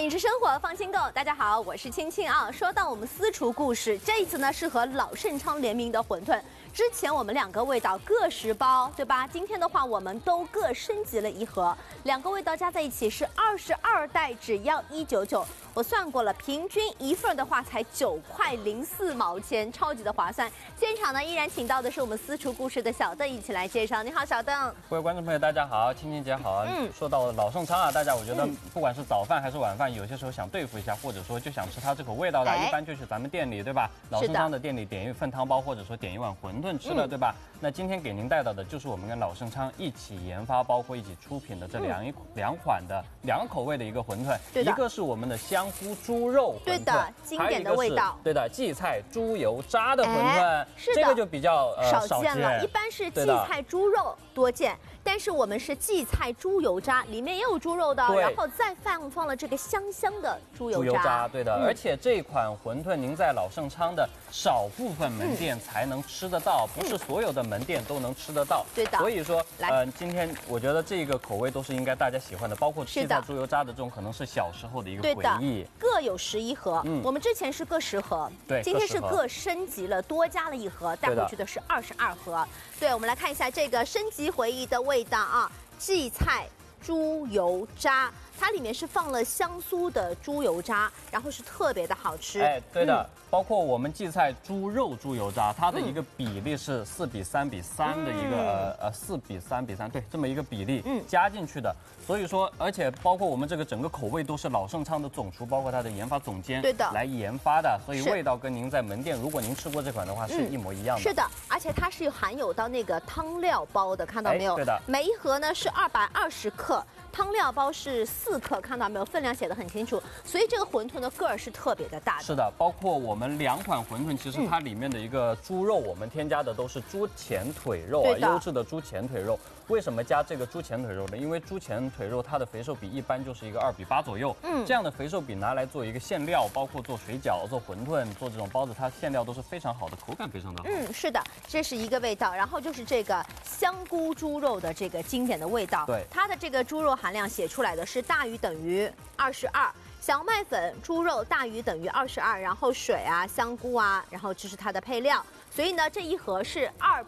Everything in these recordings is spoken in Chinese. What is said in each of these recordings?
品质生活放心购，大家好，我是青青啊。说到我们私厨故事，这一次呢是和老盛昌联名的馄饨。之前我们2个味道各10包，对吧？今天的话，我们都各升级了1盒，2个味道加在一起是22袋，只要199。我算过了，平均1份的话才9块04毛钱，超级的划算。现场呢依然请到的是我们私厨故事的小邓一起来介绍。你好，小邓。 各位观众朋友，大家好，青青姐好。说到老盛昌啊，大家我觉得不管是早饭还是晚饭，有些时候想对付一下，或者说就想吃它这口味道的，一般就去咱们店里，对吧？老盛昌的店里点一份汤包，或者说点一碗馄饨吃了，对吧？那今天给您带到的就是我们跟老盛昌一起研发，包括一起出品的这两款的2个口味的一个馄饨，一个是我们的香菇猪肉馄饨， 对的，经典的味道， 对的，荠菜猪油渣的馄饨， 是的， 这个就比较少见了，一般是荠菜猪肉多见。但是我们是荠菜猪油渣，里面也有猪肉的，然后再放了这个香香的猪油渣， 对的。而且这款馄饨您在老盛昌的少部分门店才能吃得到，不是所有的门店都能吃得到。 对的。 所以说，今天我觉得这个口味都是应该大家喜欢的，包括荠菜猪油渣的这种，可能是小时候的一个回忆。 各有11盒，我们之前是各10盒， 对， 今天是各升级了，多加了1盒，带回去的是22盒。对，我们来看一下这个升级回忆的味道啊，荠菜猪油渣。它里面是放了香酥的猪油渣，然后是特别的好吃。 哎，对的，包括我们荠菜猪肉猪油渣，它的一个比例是4:3:3的一个4:3:3，对，这么一个比例加进去的。所以说，而且包括我们这个整个口味都是老盛昌的总厨，包括它的研发总监来研发的，所以味道跟您在门店，如果您吃过这款的话，是一模一样的。 是的，而且它是含有到那个汤料包的，看到没有？ 对的， 每一盒呢是220克。汤料包是4克，看到没有？分量写得很清楚，所以这个馄饨的个儿是特别的大的。 是的，包括我们2款馄饨，其实它里面的一个猪肉，我们添加的都是猪前腿肉啊，优质的猪前腿肉。为什么加这个猪前腿肉呢？因为猪前腿肉它的肥瘦比一般就是一个2:8左右，这样的肥瘦比拿来做一个馅料，包括做水饺、做馄饨、做这种包子，它馅料都是非常好的，口感非常的好。 是的，这是一个味道。然后就是这个香菇猪肉的这个经典的味道， 对， 它的这个猪肉含量写出来的是大于等于22，小麦粉、猪肉大于等于22，然后水啊、香菇啊，然后这是它的配料。所以呢，这一盒是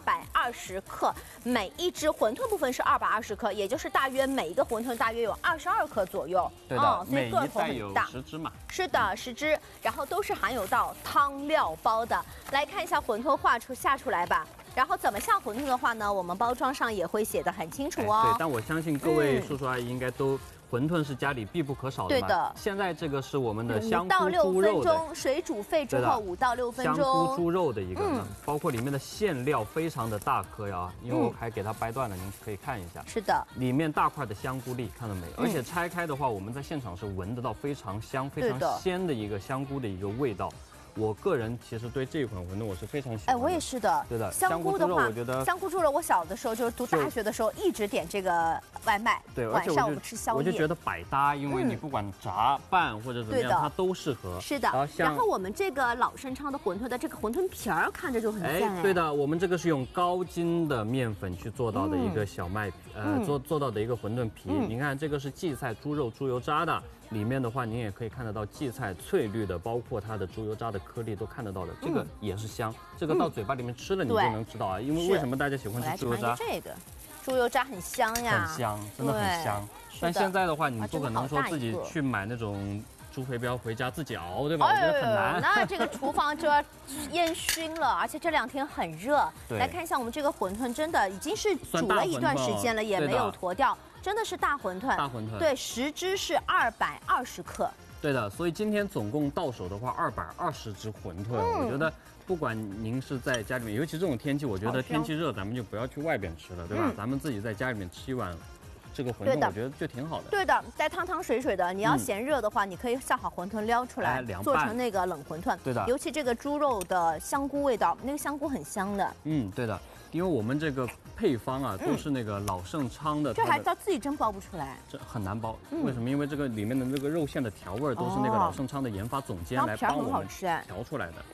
220克，每一只馄饨部分是220克，也就是大约每一个馄饨大约有22克左右。 对的， 所以个头很大。 10只嘛。 是的，10只，然后都是含有到汤料包的。来看一下馄饨下出来吧。然后怎么下馄饨的话呢？我们包装上也会写得很清楚哦。 对，但我相信各位叔叔阿姨应该都。馄饨是家里必不可少的嘛。 对的。 现在这个是我们的香菇猪肉的，5到6分钟，水煮沸之后5到6分钟。 香菇猪肉的一个，包括里面的馅料非常的大颗呀，因为我还给它掰断了，您可以看一下。 是的。 里面大块的香菇粒，看到没？而且拆开的话，我们在现场是闻得到非常香、非常鲜的一个香菇的一个味道。我个人其实对这款馄饨我是非常喜欢的。 我也是的。 对的， 香菇的话， 我觉得香菇猪肉，我小的时候就是读大学的时候一直点这个外卖。 对， 晚上我们吃宵夜， 我就觉得百搭，因为你不管炸拌或者怎么样，它都适合。 是的。然后我们这个老盛昌的馄饨的这个馄饨皮儿看着就很赞。 对的，我们这个是用高筋的面粉去做到的一个小麦，做到的一个馄饨皮。你看这个是荠菜猪肉猪油渣的。里面的话，您也可以看得到荠菜翠绿的，包括它的猪油渣的颗粒都看得到的，这个也是香。这个到嘴巴里面吃了，你就能知道啊。因为为什么大家喜欢吃猪油渣？ 这个猪油渣很香呀， 很香，真的很香。但现在的话，你不可能说自己去买那种猪肥膘回家自己熬，对吧？我觉得很难。 那这个厨房就要烟熏了，而且这2天很热。来看一下我们这个馄饨，真的已经是煮了一段时间了，也没有坨掉。真的是大馄饨，对，10只是220克。 对的，所以今天总共到手的话220只馄饨，我觉得不管您是在家里面，尤其这种天气，我觉得天气热，咱们就不要去外边吃了，对吧？咱们自己在家里面吃一碗这个馄饨，我觉得就挺好的。 对的，带汤汤水水的。你要嫌热的话，你可以下好馄饨撩出来，做成那个冷馄饨。 对的， 尤其这个猪肉的香菇味道，那个香菇很香的。 对的。因为我们这个配方啊，都是那个老盛昌的， 这还到自己真包不出来， 这很难包。为什么？因为这个里面的这个肉馅的调味都是那个老盛昌的研发总监来帮我们调出来的。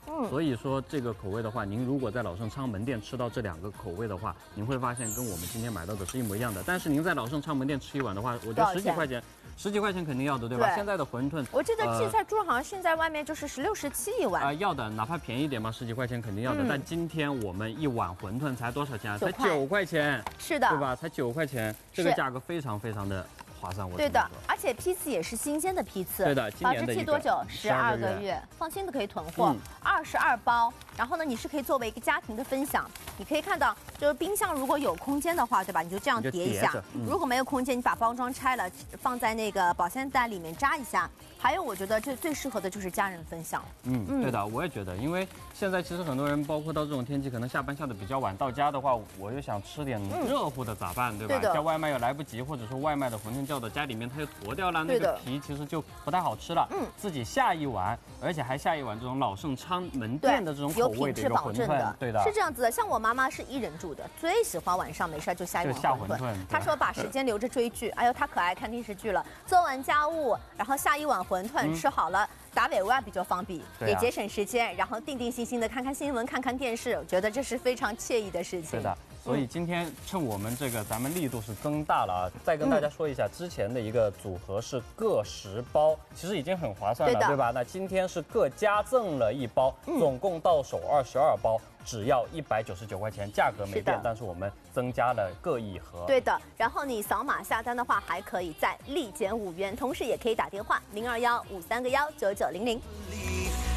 所以说这个口味的话，您如果在老盛昌门店吃到这2个口味的话，您会发现跟我们今天买到的是一模一样的。但是您在老盛昌门店吃一碗的话，我觉得10几块钱。10几块钱肯定要的，对吧？现在的馄饨， 我记得荠菜猪肉好像现在外面就是16、17一碗要的，哪怕便宜一点嘛，10几块钱肯定要的。但今天我们一碗馄饨才多少钱啊？才9块钱， 是的， 对吧？才9块钱，这个价格非常非常的划算。 对的，而且批次也是新鲜的批次， 对的， 保质期多久？12个月，放心的可以囤货，22包。然后呢，你是可以作为一个家庭的分享，你可以看到，就是冰箱如果有空间的话，对吧？你就这样叠一下。如果没有空间，你把包装拆了，放在那个保鲜袋里面扎一下。还有，我觉得这最适合的就是家人分享。 对的，我也觉得，因为现在其实很多人，包括到这种天气，可能下班下的比较晚，到家的话，我又想吃点热乎的咋办，对吧？叫外卖又来不及，或者说外卖的馄饨叫到家里面，它又坨掉了，那个皮其实就不太好吃了。自己下一碗，而且还下一碗这种老盛昌门店的这种口味的一个馄饨。对的， 是这样子的。像我妈妈是1人住的，最喜欢晚上没事就下一碗馄饨。她说把时间留着追剧，哎呦，她可爱看电视剧了。做完家务，然后下一碗馄饨吃好了，打尾碗比较方便，也节省时间，然后定定心心的看看新闻，看看电视，我觉得这是非常惬意的事情。 对的。所以今天趁我们这个咱们力度是增大了啊，再跟大家说一下，之前的一个组合是各10包，其实已经很划算了，对吧？那今天是各加赠了1包，总共到手22包，只要199块钱，价格没变，但是我们增加了各1盒。 对的，然后你扫码下单的话，还可以再立减5元，同时也可以打电话0215319900。